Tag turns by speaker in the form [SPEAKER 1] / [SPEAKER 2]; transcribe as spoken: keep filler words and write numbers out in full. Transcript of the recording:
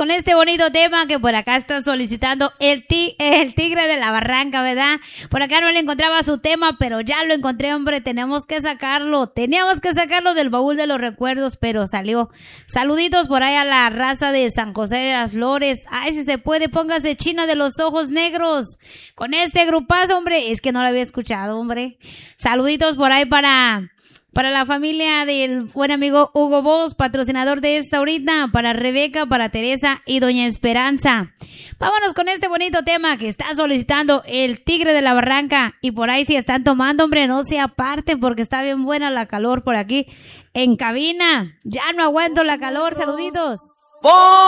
[SPEAKER 1] con este bonito tema que por acá está solicitando el, ti el tigre de la barranca, ¿verdad? Por acá no le encontraba su tema, pero ya lo encontré, hombre. Tenemos que sacarlo. Teníamos que sacarlo del baúl de los recuerdos, pero salió. Saluditos por ahí a la raza de San José de las Flores. Ay, si se puede, póngase China de los ojos negros. Con este grupazo, hombre. Es que no lo había escuchado, hombre. Saluditos por ahí para... Para la familia del buen amigo Hugo Boss, patrocinador de esta ahorita, para Rebeca, para Teresa y Doña Esperanza. Vámonos con este bonito tema que está solicitando el Tigre de la Barranca. Y por ahí si están tomando, hombre, no se aparten porque está bien buena la calor por aquí en cabina. Ya no aguanto la calor, saluditos.